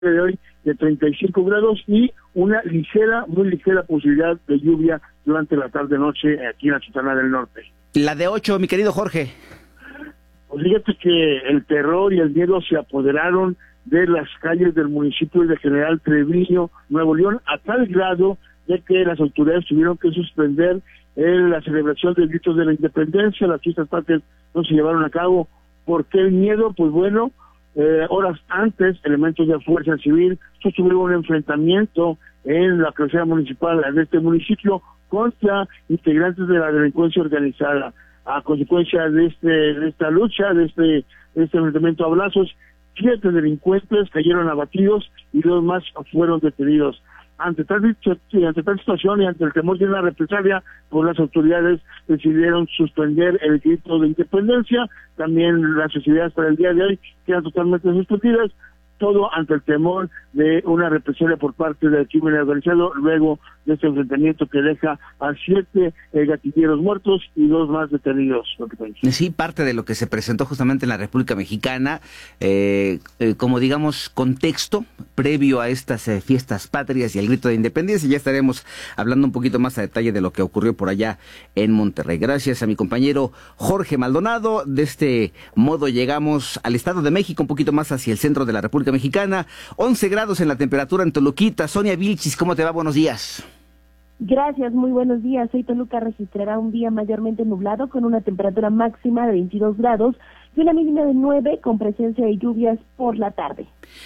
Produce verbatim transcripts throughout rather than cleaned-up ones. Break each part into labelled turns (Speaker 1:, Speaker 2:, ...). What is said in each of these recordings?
Speaker 1: de hoy de treinta y cinco grados y una ligera, muy ligera posibilidad de lluvia durante la tarde-noche aquí en la Sultana del Norte.
Speaker 2: La de ocho, mi querido Jorge.
Speaker 1: Pues fíjate que el terror y el miedo se apoderaron de las calles del municipio de General Treviño, Nuevo León, a tal grado de que las autoridades tuvieron que suspender eh, la celebración del grito de la independencia. Las fiestas patrias no se llevaron a cabo. ¿Por qué el miedo? Pues bueno, eh, horas antes, elementos de Fuerza Civil sostuvieron un enfrentamiento en la cabecera municipal de este municipio contra integrantes de la delincuencia organizada. A consecuencia de este de esta lucha, de este, de este enfrentamiento a balazos, siete delincuentes cayeron abatidos y dos más fueron detenidos. Ante tal, ante tal situación y ante el temor de una represalia, pues las autoridades decidieron suspender el grito de independencia. También las festividades para el día de hoy quedan totalmente suspendidas, todo ante el temor de una represalia por parte del crimen organizado, luego de este enfrentamiento que deja a siete eh, gatilleros muertos y dos más detenidos.
Speaker 2: Sí, parte de lo que se presentó justamente en la República Mexicana, eh, eh, como digamos contexto previo a estas eh, fiestas patrias y el grito de independencia. Ya estaremos hablando un poquito más a detalle de lo que ocurrió por allá en Monterrey. Gracias a mi compañero Jorge Maldonado. De este modo llegamos al Estado de México, un poquito más hacia el centro de la República Mexicana. once grados en la temperatura en Toluquita. Sonia Vilchis, ¿cómo te va? Buenos días.
Speaker 3: Gracias, muy buenos días. Hoy Toluca registrará un día mayormente nublado con una temperatura máxima de veintidós grados y una mínima de nueve con presencia de lluvias por la tarde.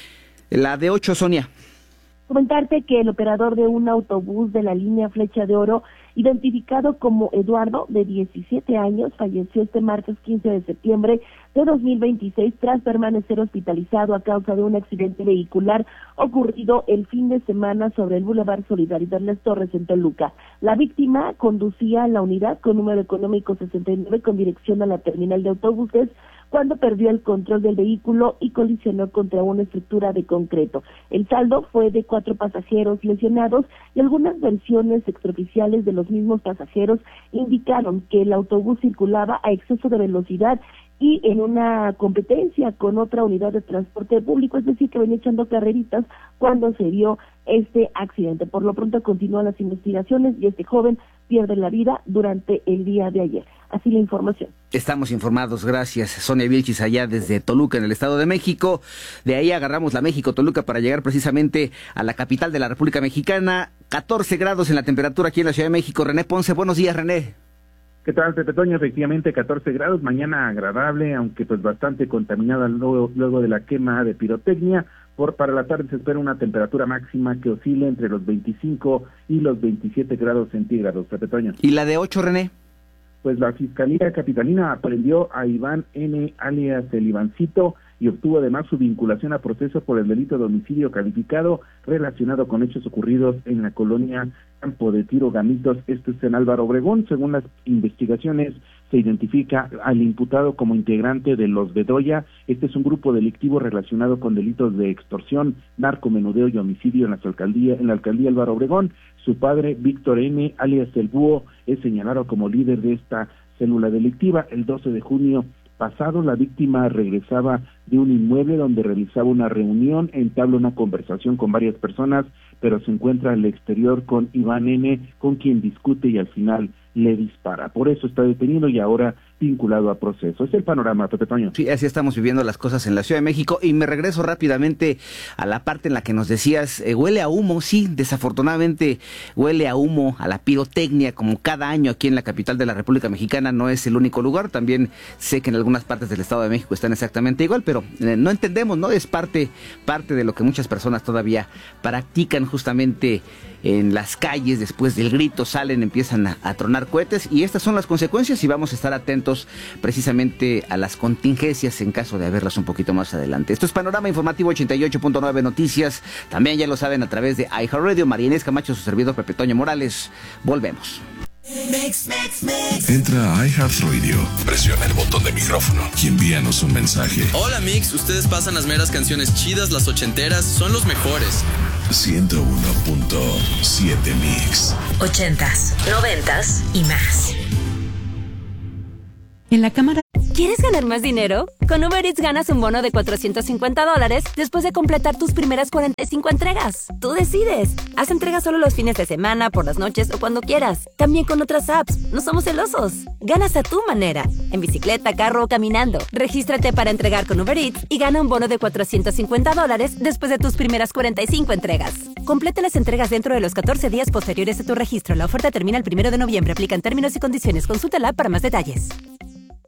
Speaker 2: La de ocho, Sonia.
Speaker 3: Comentarte que el operador de un autobús de la línea Flecha de Oro, identificado como Eduardo, de diecisiete años, falleció este martes quince de septiembre de dos mil veintiséis tras permanecer hospitalizado a causa de un accidente vehicular ocurrido el fin de semana sobre el Boulevard Solidaridad Las Torres en Toluca. La víctima conducía la unidad con número económico sesenta y nueve con dirección a la terminal de autobuses cuando perdió el control del vehículo y colisionó contra una estructura de concreto. El saldo fue de cuatro pasajeros lesionados y algunas versiones extraoficiales de los mismos pasajeros indicaron que el autobús circulaba a exceso de velocidad y en una competencia con otra unidad de transporte público, es decir, que venía echando carreritas cuando se dio este accidente. Por lo pronto continúan las investigaciones y este joven pierde la vida durante el día de ayer. Así la información.
Speaker 2: Estamos informados, gracias. Sonia Vilchis, allá desde Toluca, en el Estado de México. De ahí agarramos la México-Toluca para llegar precisamente a la capital de la República Mexicana. catorce grados en la temperatura aquí en la Ciudad de México. René Ponce, buenos días, René.
Speaker 4: ¿Qué tal, Pepe Toño? Efectivamente, catorce grados, mañana agradable, aunque pues bastante contaminada luego, luego de la quema de pirotecnia. Por para la tarde se espera una temperatura máxima que oscile entre los veinticinco y los veintisiete grados centígrados, Pepe Toño.
Speaker 2: ¿Y la de ocho, René?
Speaker 4: Pues la Fiscalía Capitalina aprendió a Iván N., alias el Ivancito, y obtuvo además su vinculación a proceso por el delito de homicidio calificado relacionado con hechos ocurridos en la colonia Campo de Tiro Gamitos, esto es en Álvaro Obregón. Según las investigaciones, se identifica al imputado como integrante de los Bedoya. Este es un grupo delictivo relacionado con delitos de extorsión, narcomenudeo y homicidio en la alcaldía, en la alcaldía Álvaro Obregón. Su padre, Víctor N., alias el Búho, es señalado como líder de esta célula delictiva. El doce de junio pasado, la víctima regresaba de un inmueble donde realizaba una reunión, entabla una conversación con varias personas, pero se encuentra al exterior con Iván N., con quien discute y al final le dispara. Por eso está detenido y ahora vinculado a proceso. Es el panorama, Pepe Toño.
Speaker 2: Sí, así estamos viviendo las cosas en la Ciudad de México. Y me regreso rápidamente a la parte en la que nos decías, eh, huele a humo. Sí, desafortunadamente huele a humo, a la pirotecnia, como cada año aquí en la capital de la República Mexicana. No es el único lugar, también sé que en algunas partes del Estado de México están exactamente igual, pero eh, no entendemos, ¿no? Es parte, parte de lo que muchas personas todavía practican justamente en las calles. Después del grito salen, empiezan a, a tronar cohetes, y estas son las consecuencias, y vamos a estar atentos precisamente a las contingencias en caso de haberlas un poquito más adelante. Esto es Panorama Informativo ochenta y ocho punto nueve Noticias, también ya lo saben a través de iHeartRadio. María Inés Camacho, su servidor Pepe Toño Morales. Volvemos.
Speaker 5: Mix, mix, mix. Entra a iHeartRadio, presiona el botón de micrófono y envíanos un mensaje.
Speaker 6: Hola Mix, ustedes pasan las meras canciones chidas, las ochenteras, son los mejores.
Speaker 5: ciento uno punto siete Mix.
Speaker 7: Ochentas, noventas y más.
Speaker 8: En la cámara
Speaker 7: ¿Quieres ganar más dinero? Con Uber Eats ganas un bono de cuatrocientos cincuenta dólares después de completar tus primeras cuarenta y cinco entregas. Tú decides. Haz entregas solo los fines de semana, por las noches o cuando quieras. También con otras apps. No somos celosos. Ganas a tu manera. En bicicleta, carro o caminando. Regístrate para entregar con Uber Eats y gana un bono de cuatrocientos cincuenta dólares después de tus primeras cuarenta y cinco entregas. Completa las entregas dentro de los catorce días posteriores a tu registro. La oferta termina el primero de noviembre. Aplican términos y condiciones. Consulta la app para más detalles.